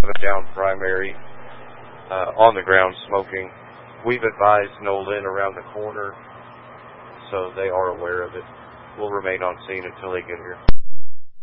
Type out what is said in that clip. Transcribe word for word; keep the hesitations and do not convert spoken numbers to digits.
a down primary uh, on the ground smoking. We've advised Nolan around the corner, so they are aware of it. We'll remain on scene until they get here.